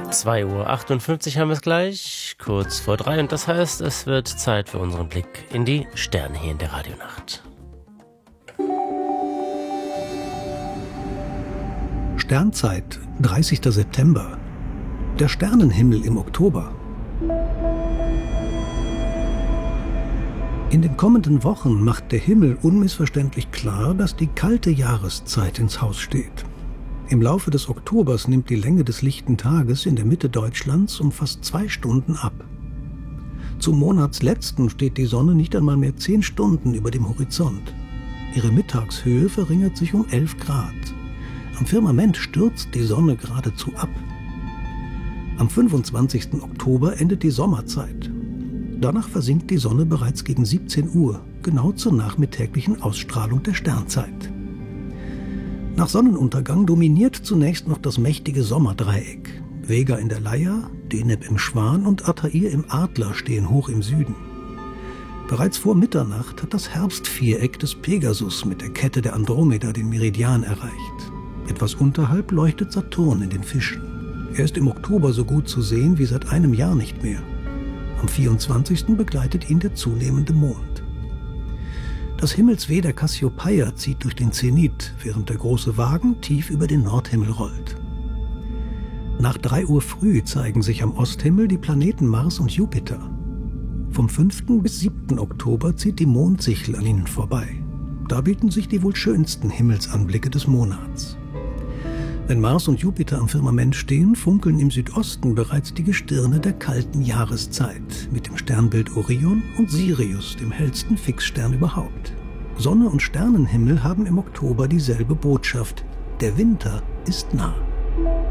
2:58 Uhr haben wir es gleich, kurz vor 3, und das heißt, es wird Zeit für unseren Blick in die Sterne hier in der Radionacht. Sternzeit, 30. September. Der Sternenhimmel im Oktober. In den kommenden Wochen macht der Himmel unmissverständlich klar, dass die kalte Jahreszeit ins Haus steht. Im Laufe des Oktobers nimmt die Länge des lichten Tages in der Mitte Deutschlands um fast 2 Stunden ab. Zum Monatsletzten steht die Sonne nicht einmal mehr 10 Stunden über dem Horizont. Ihre Mittagshöhe verringert sich um 11 Grad. Am Firmament stürzt die Sonne geradezu ab. Am 25. Oktober endet die Sommerzeit. Danach versinkt die Sonne bereits gegen 17 Uhr, genau zur nachmittäglichen Ausstrahlung der Sternzeit. Nach Sonnenuntergang dominiert zunächst noch das mächtige Sommerdreieck. Vega in der Leier, Deneb im Schwan und Altair im Adler stehen hoch im Süden. Bereits vor Mitternacht hat das Herbstviereck des Pegasus mit der Kette der Andromeda den Meridian erreicht. Etwas unterhalb leuchtet Saturn in den Fischen. Er ist im Oktober so gut zu sehen wie seit einem Jahr nicht mehr. Am 24. begleitet ihn der zunehmende Mond. Das Himmelsweh der Kassiopeia zieht durch den Zenit, während der große Wagen tief über den Nordhimmel rollt. Nach 3 Uhr früh zeigen sich am Osthimmel die Planeten Mars und Jupiter. Vom 5. bis 7. Oktober zieht die Mondsichel an ihnen vorbei. Da bieten sich die wohl schönsten Himmelsanblicke des Monats. Wenn Mars und Jupiter am Firmament stehen, funkeln im Südosten bereits die Gestirne der kalten Jahreszeit mit dem Sternbild Orion und Sirius, dem hellsten Fixstern überhaupt. Sonne und Sternenhimmel haben im Oktober dieselbe Botschaft: Der Winter ist nah.